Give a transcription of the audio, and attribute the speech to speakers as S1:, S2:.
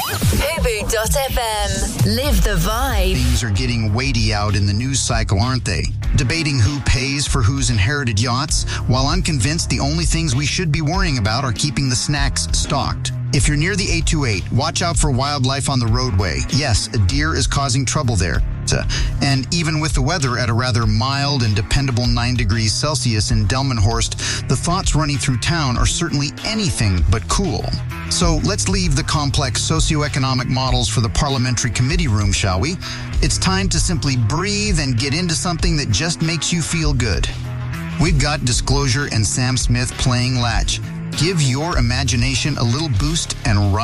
S1: Fubu.fm. Live the vibe.
S2: Things are getting weighty out in the news cycle, aren't they? Debating who pays for whose inherited yachts, while I'm convinced the only things we should be worrying about are keeping the snacks stocked. If you're near the 828, watch out for wildlife on the roadway. Yes, a deer is causing trouble there. And even with the weather at a rather mild and dependable 9 degrees Celsius in Delmenhorst, the thoughts running through town are certainly anything but cool. So let's leave the complex socioeconomic models for the parliamentary committee room, shall we? It's time to simply breathe and get into something that just makes you feel good. We've got Disclosure and Sam Smith playing Latch. Give your imagination a little boost and ride.